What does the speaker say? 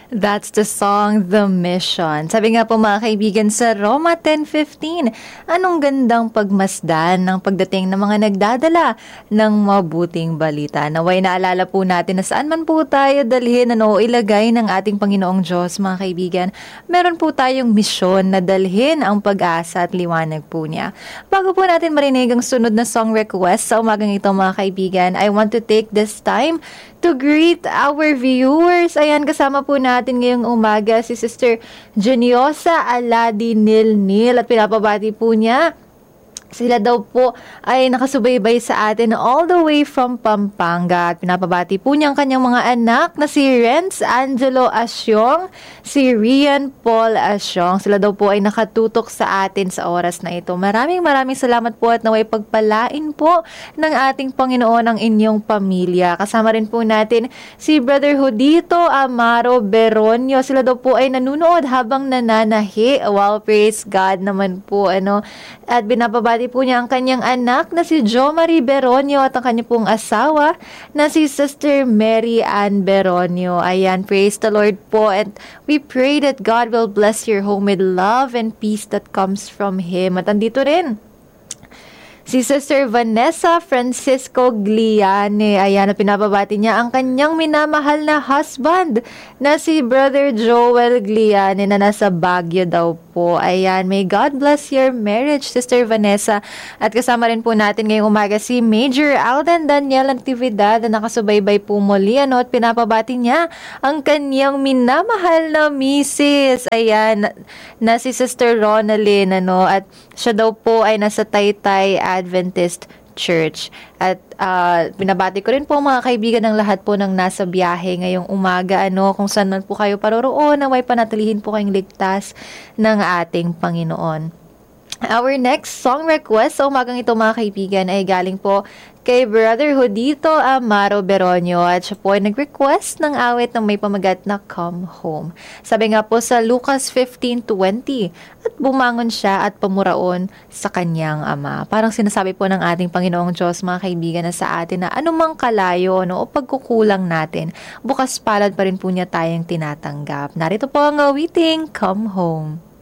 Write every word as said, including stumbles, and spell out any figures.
That's the song, The Mission. Sabi nga po mga kaibigan sa Roma ten fifteen, anong gandang pagmasdan ng pagdating ng mga nagdadala ng mabuting balita. Naway naalala po natin na saan man po tayo dalhin ano, ilagay ng ating Panginoong Diyos mga kaibigan. Meron po tayong misyon na dalhin ang pag-asa at liwanag po niya. Bago po natin marinig ang sunod na song request sa umagang ito mga kaibigan, I want to take this time to greet our viewers. Ayan, kasama po natin ngayong umaga si Sister Juniosa Aladi Nil Nil at pinapabati po niya. Sila daw po ay nakasubaybay sa atin all the way from Pampanga. At pinapabati po niya ang kanyang mga anak na si Renz Angelo Asyong, si Rian Paul Asyong. Sila daw po ay nakatutok sa atin sa oras na ito. Maraming maraming salamat po at naway pagpalain po ng ating Panginoon ang inyong pamilya. Kasama rin po natin si Brother Judito Amaro Beronio. Sila daw po ay nanunood habang nananahi. Wow, praise God naman po. Ano? At binapabati po niya ang kanyang anak na si Jo Marie Beronio at ang kanyang pong asawa na si Sister Mary Ann Beronio. Ayan, praise the Lord po, and we pray that God will bless your home with love and peace that comes from Him. At andito rin si Sister Vanessa Francisco Gliane. Ayan, na pinapabati niya ang kanyang minamahal na husband na si Brother Joel Gliane na nasa Baguio daw po. Ayan, may God bless your marriage, Sister Vanessa. At kasama rin po natin ngayong umaga si Major Alden Daniel Natividad na nakasubaybay po muli. Ano, at pinapabati niya ang kanyang minamahal na misis. Ayan, na, na si Sister Ronalyn. Ano, at siya daw po ay nasa Taytay Adventist Church. At uh, binabati ko rin po mga kaibigan ng lahat po ng nasa biyahe ngayong umaga, ano, kung saan man po kayo paroroon, naway panatilihin po kayong ligtas ng ating Panginoon. Our next song request sa umagang ito mga kaibigan ay galing po kay Brother Judito Amaro Beronio at siya po ay nag-request ng awit ng may pamagat na Come Home. Sabi nga po sa Lucas fifteen twenty, at bumangon siya at pamuraon sa kanyang ama. Parang sinasabi po ng ating Panginoong Diyos mga kaibigan na sa atin na anumang kalayo no, o pagkukulang natin, bukas palad pa rin po niya tayong tinatanggap. Narito po ang awiting Come Home.